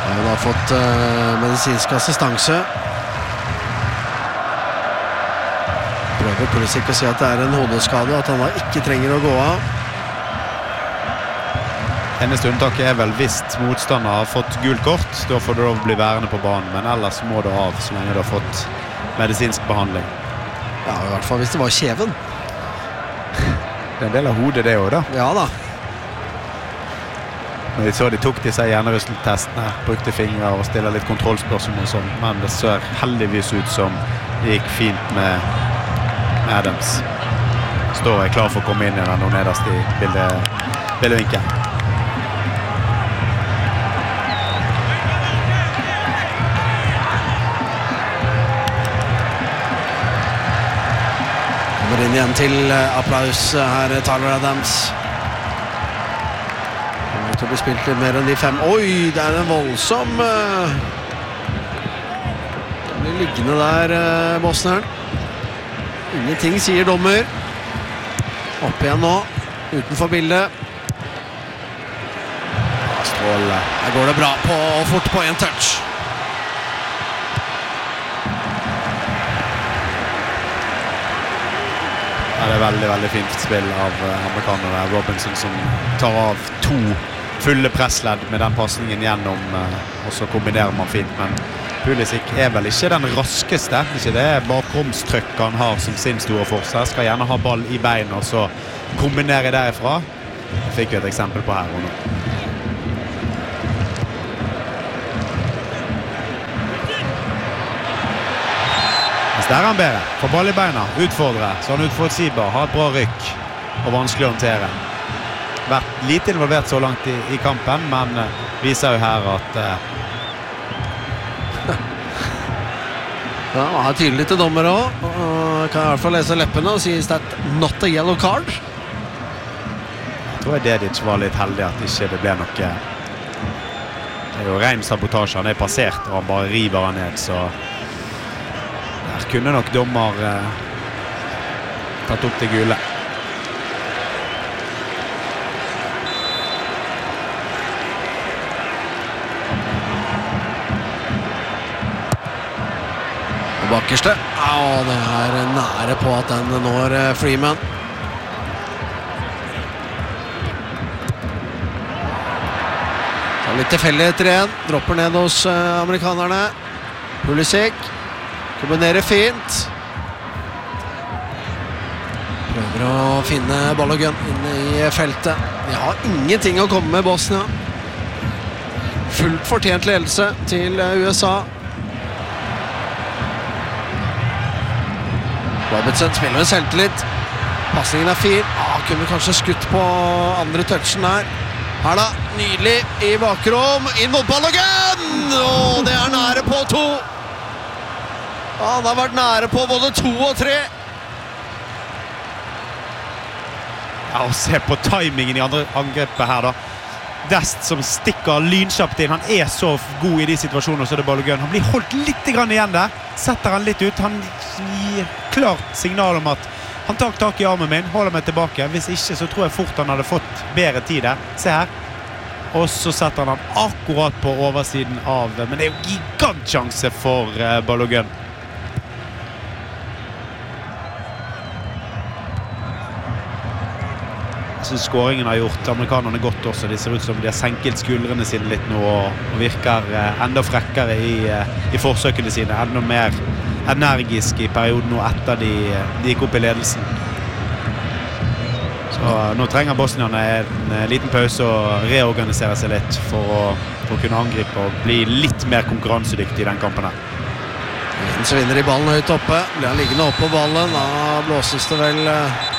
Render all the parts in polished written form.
Har jo da fått medisinsk assistanse. Prøver Pulisic å si at det en hodeskade, at han da ikke trenger å gå av. Eneste unntaket vel hvis motstander har fått gult kort, da får du lov å bli værende på banen, men ellers må du av så lenge du har fått medisinsk behandling. Ja, i hvert fall hvis det var kjeven. Det en del av hodet det også da. Ja da. Men vi så de tok disse hjernerysteltestene, brukte fingre og stille litt kontrollspørsmål og sånn, men det ser heldigvis ut som det gikk fint med Adams. Står jeg klar for å komme inn igjen nå nederst i bildevinkel. Kommer inn igjen til applaus her, Tyler Adams. Kommer til å bli spilt litt mer enn de 5. Oi, det en voldsom Den blir liggende der, Bosneren. Ingenting, sier dommer. Opp igjen nå, utenfor bildet. Strålende. Her går det bra fort på en touch. Det veldig, veldig fint spill av amerikanerne. Robinson som tar av 2 fulle pressledd med den passningen gjennom, og så kombinerer man fint, men Pulisic vel ikke den raskeste. Ikke det bakromstrykket han har som sin store forskjell. Skal gjerne ha ball i beina og så kombinere derifra. Det fikk vi et eksempel på her og nå. Der han bedre, får ball i beina, utfordrer, så han utforutsigbar, har et bra rykk og vanskelig å håndtere. Vært lite involvert så langt i kampen, men viser jo her at Ja, han tydelig til dommer også. Kan i hvert fall lese leppene og sies det not a yellow card. Jeg tror Dedic var litt heldig at ikke det ble noe. Det jo ren sabotasje, han passert og han bare river han ned, så der kunne nok dommer tatt opp det gule. Og bakerste. Ja, det nære på at den når Freeman. Så litt tilfeldigheter igjen. Dropper ned hos amerikanerne. Pulisic. Kombinerer fint. Prøver å finne Balogun inne i feltet. De har ingenting å komme med, Bosnia. Fullt fortjent ledelse til USA. Robinson spiller med selvtillit. Passningen fin. Kunne kanskje skutt på andre touchen her. Her da, nydelig i bakrom. Inn mot Balogun! Og det nære på 2. Han har vært nære på både 2 og 3. Ja, og se på timingen i andre angrepet her da. Dest som stikker lynkjapt inn. Han så god i de situasjonene, så det Balogun. Han blir holdt litt grann igjen der. Setter han litt ut. Han gir klart signal om at han tar tak i armen min, holder meg tilbake. Hvis ikke, så tror jeg fort han hadde fått bedre tid der. Se her. Og så setter han akkurat på oversiden av, men det jo gigantsjanse for Balogun. Jeg synes skåringen har gjort amerikanerne godt også. De ser ut som de har senket skuldrene sine litt nå og virker enda frekkere i forsøkene sine. Enda mer energisk i perioden nå etter de gikk opp i ledelsen. Så nå trenger bosnierne en liten pause og reorganisere seg litt for å kunne angripe og bli litt mer konkurransedyktig i den kampen her. Så vinner de ballen høyt oppe. Blir han liggende oppe på ballen, da blåses det vel...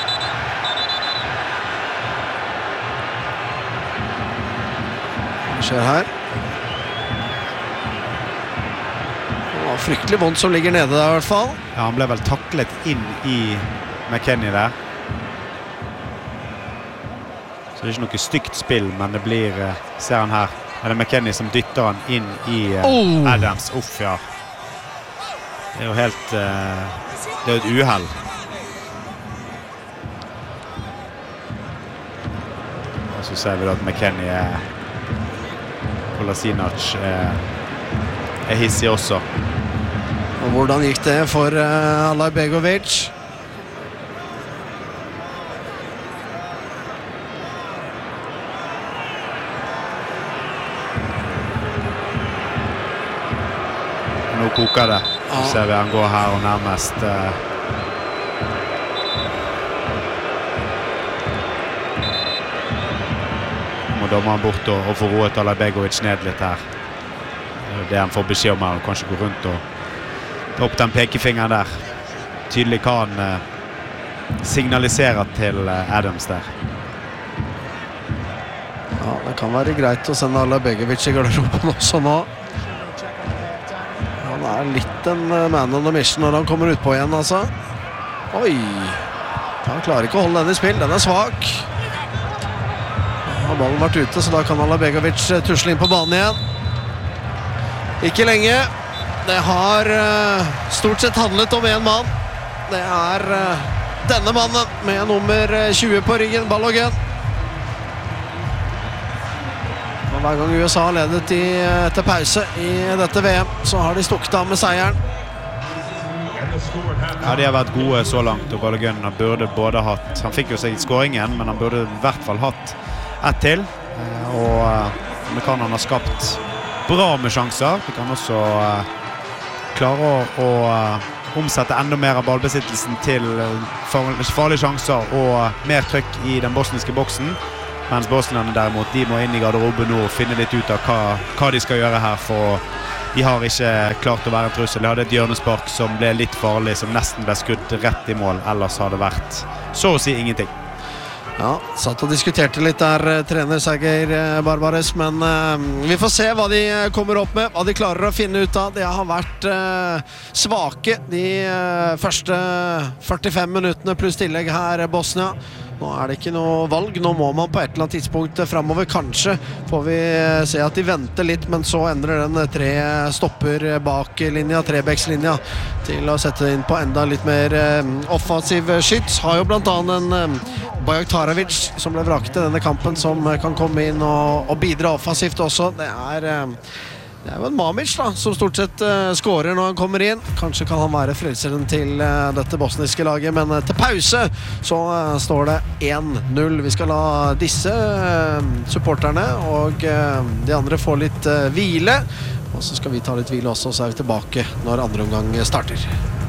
skjer her. Fryktelig vondt som ligger nede der i hvert fall. Ja, han ble vel taklet inn i McKennie der. Så det ikke noe stygt spill, men det blir, ser han her, det McKennie som dytter han inn i Adams. Uff, ja. Det jo helt, det jo et uheld. Og så ser vi da at McKennie Kolasinac hissig også. Og hvordan gikk det for Alajbegovic? Nå koker det. Så ser vi han går her og nærmest må dommeren bort og få roet Alajbegovic ned litt her. Det han får beskjed om her, og kanskje gå rundt og ta opp den pekefingeren der. Tydelig kan signalisere til Adams der. Ja, det kan være greit å sende Alajbegovic i garderoben også nå. Han litt en man on the mission når han kommer ut på igjen, altså. Oi! Han klarer ikke å holde den i spill, den svak. Har ballen vært ute, så da kan Alajbegovic tusle inn på banen igjen. Ikke lenge. Det har stort sett handlet om en mann. Det denne mannen med nummer 20 på ryggen, Balogun. Og hver gang USA har ledet til pause i dette VM, så har de stukket av med seieren. Ja, de har vært gode så langt, og Balogun burde både hatt, han fikk jo seg skåringen, men han burde i hvert fall hatt ett til, og amerikanerne har skapt bra med sjanser. De kan også klare å omsette enda mer av ballbesittelsen til farlige sjanser og mer trykk i den bosniske boksen, mens bosnierne derimot, de må inn i garderoben nå og finne litt ut av hva de skal gjøre her, for de har ikke klart å være en trussel. De hadde et hjørnespark som ble litt farlig, som nesten ble skutt rett i mål, ellers har det vært så å si ingenting. Ja, satt og diskuterte litt der, trener Sergej Barbares, men vi får se hva de kommer opp med, hva de klarer å finne ut av. De har vært svake de første 45 minuttene pluss tillegg her, Bosnia. Nå det ikke noe valg, nå må man på et eller annet tidspunkt fremover. Kanskje får vi se at de venter litt, men så endrer den tre stopper bak linja, trebekslinja, til å sette inn på enda litt mer offensiv skyts. Har jo blant annet en Bajoktarevic som ble vraket i denne kampen, som kan komme inn og bidra offensivt også. Det jo en Mamic da, som stort sett skårer når han kommer inn. Kanskje kan han være frelseren til dette bosniske laget, men til pause så står det 1-0. Vi skal la disse supporterne og de andre få litt hvile, og så skal vi ta litt hvile også, så vi tilbake når andre omgang starter.